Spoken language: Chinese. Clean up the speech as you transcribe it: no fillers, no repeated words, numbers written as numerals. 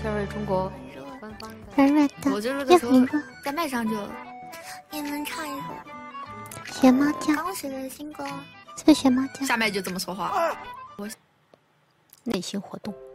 Cherry 中国官方的。 软软的， 我就是的时候很热。 在麦上就。 也能唱一首学猫叫， 刚写的新歌。 是不是学猫叫？ 下麦就这么说话。 内心活动。